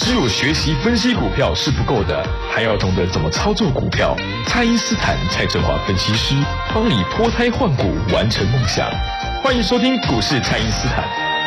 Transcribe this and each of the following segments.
只有学习分析股票是不够的，还要懂得怎么操作股票。蔡因斯坦蔡振华分析师帮你脱胎换骨，完成梦想。欢迎收听股市蔡因斯坦。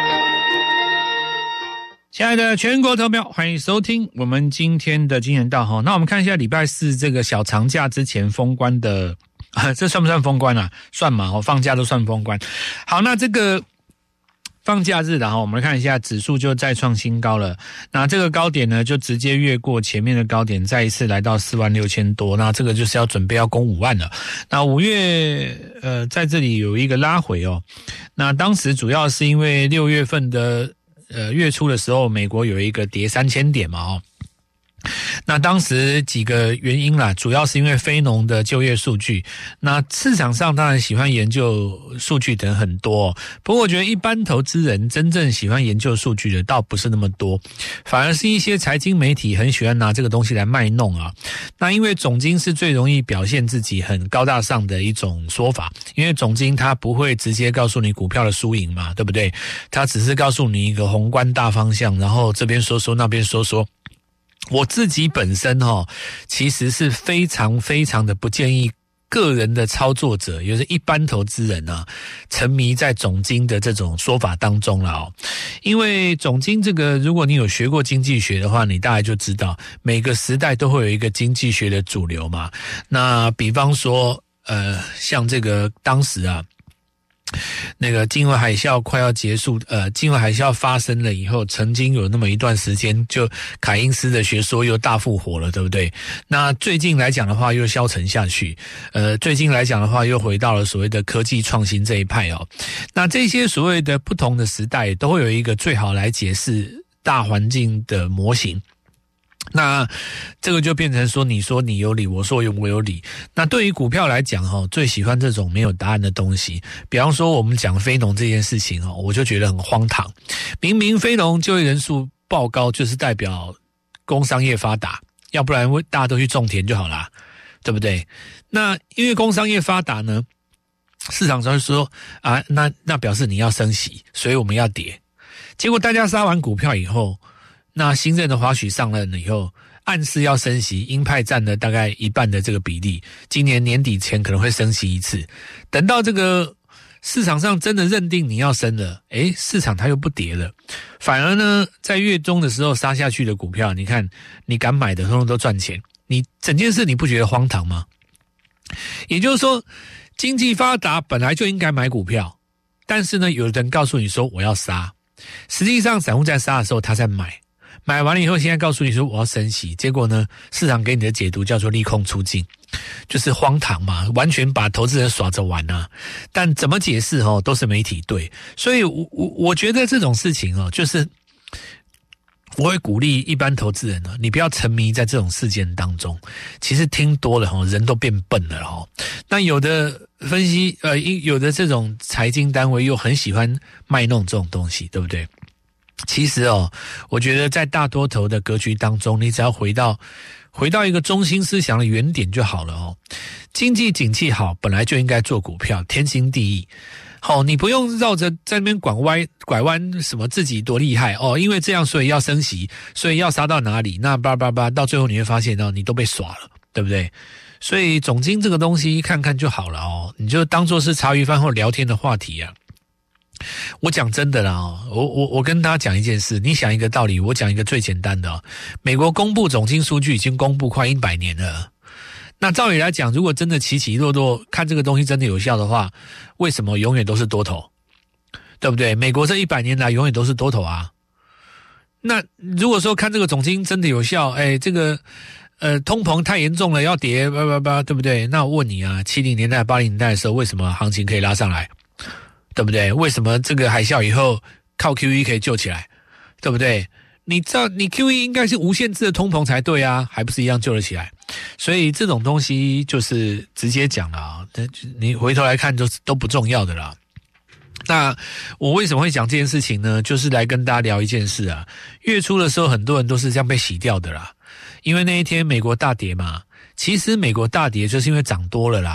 亲爱的全国投票，欢迎收听我们今天的金钱道。那我们看一下礼拜四这个小长假之前封关的，这算不算封关啊？算嘛，放假都算封关。好，那这个放假日的我们看一下指数就再创新高了。那这个高点呢，就直接越过前面的高点，再一次来到46000多。那这个就是要准备要攻5万了。那5月在这里有一个拉回哦。那当时主要是因为6月份的月初的时候，美国有一个跌3000点嘛那当时几个原因啦，主要是因为非农的就业数据。那市场上当然喜欢研究数据的人很多不过我觉得一般投资人真正喜欢研究数据的倒不是那么多，反而是一些财经媒体很喜欢拿这个东西来卖弄啊。那因为总经是最容易表现自己很高大上的一种说法，因为总经它不会直接告诉你股票的输赢嘛，对不对？它只是告诉你一个宏观大方向，然后这边说说那边说说。我自己本身其实是非常非常的不建议个人的操作者，也就是一般投资人沉迷在总经的这种说法当中了因为总经这个，如果你有学过经济学的话，你大概就知道每个时代都会有一个经济学的主流嘛。那比方说像这个当时那个金融海啸快要结束，金融海啸发生了以后，曾经有那么一段时间，就凯因斯的学说又大复活了，对不对？那最近来讲的话，又消沉下去，最近来讲的话，又回到了所谓的科技创新这一派那这些所谓的不同的时代，都会有一个最好来解释大环境的模型。那这个就变成说，你说你有理，我说我有理。那对于股票来讲最喜欢这种没有答案的东西。比方说我们讲非农这件事情我就觉得很荒唐。明明非农就业人数爆高，就是代表工商业发达，要不然大家都去种田就好啦，对不对？那因为工商业发达呢，市场上说那表示你要升息，所以我们要跌。结果大家杀完股票以后，那新任的华许上任了以后，暗示要升息，鹰派占了大概1半的这个比例，今年年底前可能会升息一次。等到这个市场上真的认定你要升了，市场它又不跌了，反而呢，在月中的时候杀下去的股票，你看你敢买的通通都赚钱，你整件事你不觉得荒唐吗？也就是说，经济发达本来就应该买股票，但是呢，有人告诉你说我要杀，实际上散户在杀的时候他在买。买完了以后，现在告诉你说我要升息，结果呢，市场给你的解读叫做利空出尽，就是荒唐嘛，完全把投资人耍着玩但怎么解释都是媒体对，所以我觉得这种事情就是我会鼓励一般投资人你不要沉迷在这种事件当中。其实听多了人都变笨了那有的分析有的这种财经单位又很喜欢卖弄这种东西，对不对？其实我觉得在大多头的格局当中，你只要回到一个中心思想的原点就好了经济景气好，本来就应该做股票，天经地义。你不用绕着在那边拐弯什么自己多厉害因为这样所以要升息，所以要杀到哪里，那到最后你会发现你都被耍了，对不对？所以总经这个东西看看就好了你就当作是茶余饭后聊天的话题我讲真的啦我跟大家讲一件事，你想一个道理，我讲一个最简单的美国公布总经数据已经公布快100年了，那照理来讲，如果真的起起落落，看这个东西真的有效的话，为什么永远都是多头？对不对？美国这100年来永远都是多头那如果说看这个总经真的有效，这个通膨太严重了要跌对不对？那我问你70年代80年代的时候，为什么行情可以拉上来？对不对？为什么这个海啸以后靠 QE 可以救起来？对不对？你知道你 QE 应该是无限制的通膨才对还不是一样救了起来？所以这种东西就是直接讲了你回头来看都不重要的啦。那我为什么会讲这件事情呢？就是来跟大家聊一件事月初的时候很多人都是这样被洗掉的啦，因为那一天美国大跌嘛。其实美国大跌就是因为涨多了啦。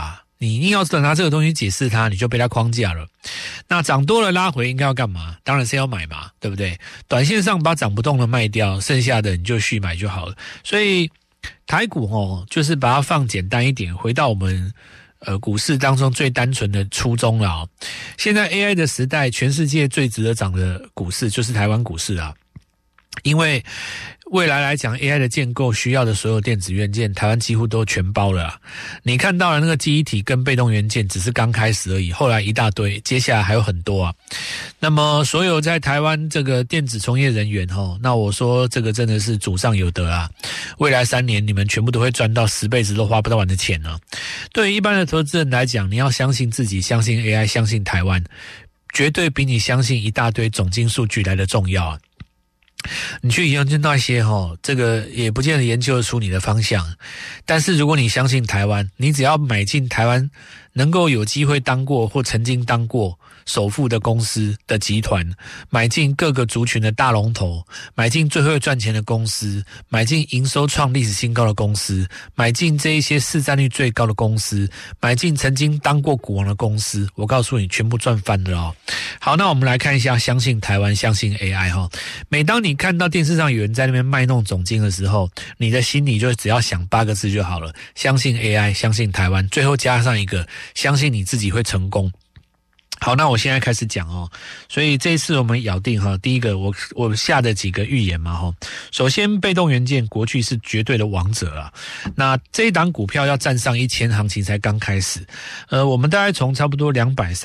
你硬要拿这个东西解释它，你就被它框架了。那涨多了拉回应该要干嘛？当然是要买嘛，对不对？短线上把涨不动的卖掉，剩下的你就续买就好了。所以台股就是把它放简单一点，回到我们股市当中最单纯的初衷了。现在 AI 的时代，全世界最值得涨的股市就是台湾股市啊。因为未来来讲 AI 的建构需要的所有电子元件，台湾几乎都全包了啊。你看到了那个记忆体跟被动元件只是刚开始而已，后来一大堆，接下来还有很多啊。那么所有在台湾这个电子从业人员那我说这个真的是祖上有德啊。未来3年你们全部都会赚到10辈子都花不到完的钱啊。对于一般的投资人来讲，你要相信自己，相信 AI， 相信台湾，绝对比你相信一大堆总经数据来的重要啊。你去研究那些这个也不见得研究出你的方向，但是如果你相信台湾，你只要买进台湾能够有机会当过或曾经当过首富的公司的集团，买进各个族群的大龙头，买进最会赚钱的公司，买进营收创历史新高的公司，买进这一些市占率最高的公司，买进曾经当过股王的公司，我告诉你全部赚翻了哦。好，那我们来看一下相信台湾，相信 AI 每当你看到电视上有人在那边卖弄总经的时候，你的心里就只要想8个字就好了，相信 AI， 相信台湾，最后加上一个相信你自己会成功。好，那我现在开始讲所以这一次我们咬定第一个我下的几个预言嘛首先被动元件国巨是绝对的王者啊。那这一档股票要站上1000，行情才刚开始。我们大概从差不多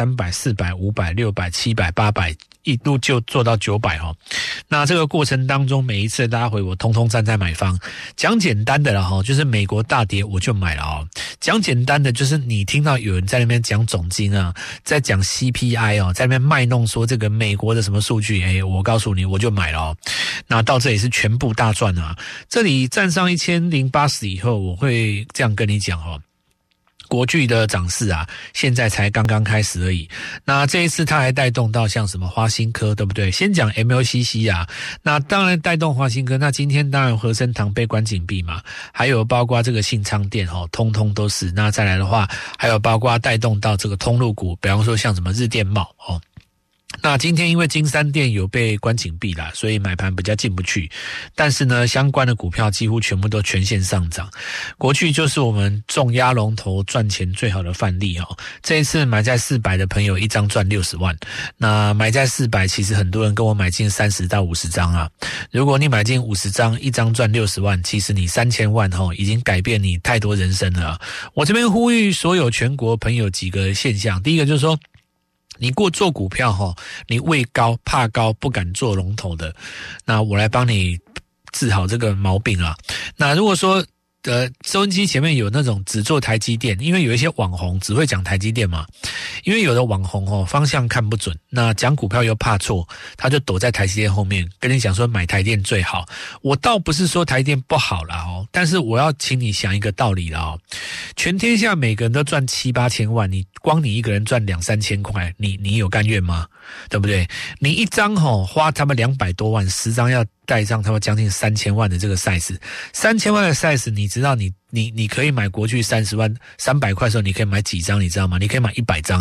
200、300、400、500、600、700、800一路就做到900那这个过程当中，每一次拉回我通通站在买方。讲简单的啦就是美国大跌我就买了讲简单的就是你听到有人在那边讲总经啊，在讲 CPI 在那边卖弄说这个美国的什么数据，我告诉你我就买了那到这里是全部大赚啊。这里站上1080以后，我会这样跟你讲国巨的涨势啊，现在才刚刚开始而已。那这一次它还带动到像什么华新科，对不对？先讲 MLCC 啊，那当然带动华新科。那今天当然和生堂被关紧闭嘛，还有包括这个信昌电通通都是。那再来的话，还有包括带动到这个通路股，比方说像什么日电茂那今天因为金山店有被关紧闭啦，所以买盘比较进不去，但是呢相关的股票几乎全部都全线上涨。国巨就是我们重压龙头赚钱最好的范例这一次买在400的朋友一张赚60万，那买在400其实很多人跟我买进30到50张啊。如果你买进50张，一张赚60万，其实你3000万已经改变你太多人生了我这边呼吁所有全国朋友几个现象，第一个就是说你做股票你畏高怕高不敢做龙头的，那我来帮你治好这个毛病啊。那如果说收音机前面有那种只做台积电，因为有一些网红只会讲台积电嘛，因为有的网红方向看不准，那讲股票又怕错，他就躲在台积电后面跟你讲说买台电最好。我倒不是说台电不好啦但是我要请你想一个道理啦全天下每个人都赚7、8千万，你光你一个人赚2、3千块，你有甘愿吗？对不对？你一张花他们200多万，10张要带上他们将近3000万的这个 size，3000万的 size， 你知道你可以买国巨30万300块的时候，你可以买几张？你知道吗？你可以买100张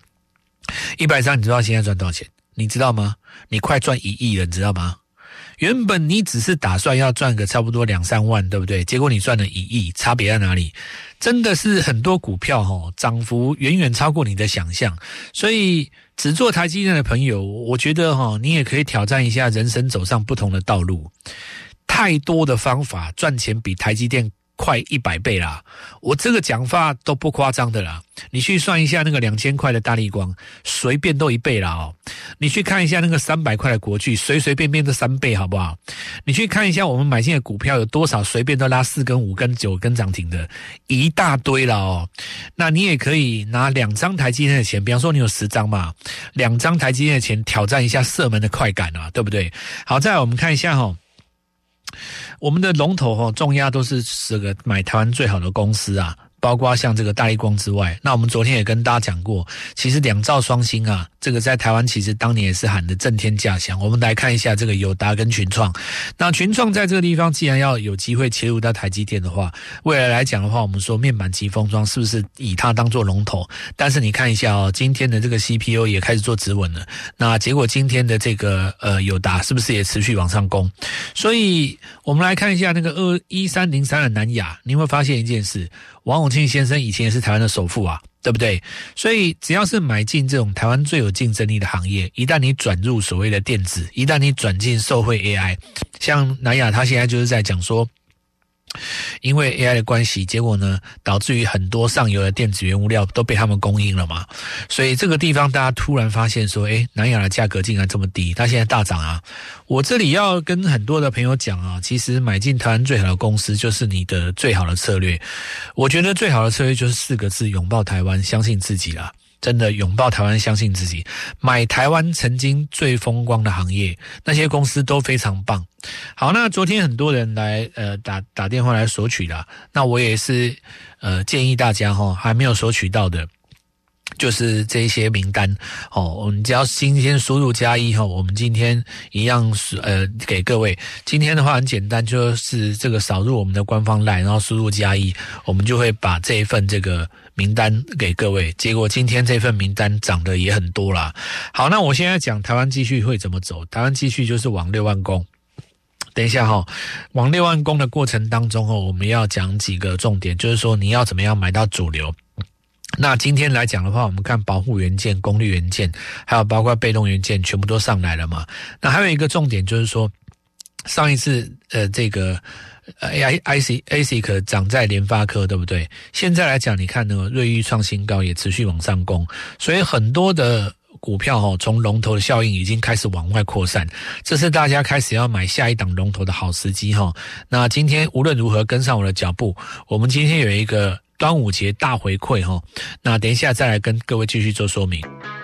100张你知道现在赚多少钱？你知道吗？你快赚1亿了，你知道吗？原本你只是打算要赚个差不多2、3万，对不对？结果你赚了1亿，差别在哪里？真的是很多股票涨幅远远超过你的想象。所以只做台积电的朋友，我觉得你也可以挑战一下人生走上不同的道路。太多的方法赚钱比台积电快100倍啦，我这个讲法都不夸张的啦。你去算一下那个2000块的大立光，随便都1倍啦你去看一下那个300块的国巨，随便都3倍，好不好？你去看一下我们买进的股票有多少随便都拉4根、5根、9根涨停的，一大堆啦那你也可以拿2张台积电的钱，比方说你有10张嘛，2张台积电的钱挑战一下射门的快感啊，对不对？好，再来我们看一下我们的龙头重压都是这个买台湾最好的公司啊， 包括像这个大立光之外，那我们昨天也跟大家讲过，其实2兆双星啊，这个在台湾其实当年也是喊得震天价响。我们来看一下这个友达跟群创，那群创在这个地方既然要有机会切入到台积电的话，未来来讲的话，我们说面板及封装是不是以它当做龙头？但是你看一下今天的这个 CPU 也开始做止稳了，那结果今天的这个友达是不是也持续往上攻？所以我们来看一下那个1303的南亚，你会发现一件事，王永庆先生以前也是台湾的首富啊，对不对？所以只要是买进这种台湾最有竞争力的行业，一旦你转入所谓的电子，一旦你转进受惠 AI， 像南亚他现在就是在讲说，因为 AI 的关系，结果呢导致于很多上游的电子原物料都被他们供应了嘛，所以这个地方大家突然发现说，南亚的价格竟然这么低，它现在大涨啊！我这里要跟很多的朋友讲啊，其实买进台湾最好的公司就是你的最好的策略。我觉得最好的策略就是4个字：拥抱台湾，相信自己啦。真的拥抱台湾，相信自己，买台湾曾经最风光的行业，那些公司都非常棒。好，那昨天很多人来打电话来索取啦，那我也是建议大家还没有索取到的，就是这些名单我们只要今天输入+1我们今天一样给各位。今天的话很简单，就是这个扫入我们的官方 LINE， 然后输入+1，我们就会把这一份这个名单给各位。结果今天这份名单涨得也很多啦。好，那我现在讲台湾继续会怎么走。台湾继续就是往6万公。等一下往6万公的过程当中我们要讲几个重点，就是说你要怎么样买到主流。那今天来讲的话，我们看保护元件、功率元件，还有包括被动元件全部都上来了嘛。那还有一个重点就是说，上一次这个ASIC 涨在联发科，对不对？现在来讲，你看呢，瑞昱创新高也持续往上攻，所以很多的股票从龙头的效应已经开始往外扩散，这是大家开始要买下一档龙头的好时机那今天无论如何跟上我的脚步，我们今天有一个端午节大回馈那等一下再来跟各位继续做说明。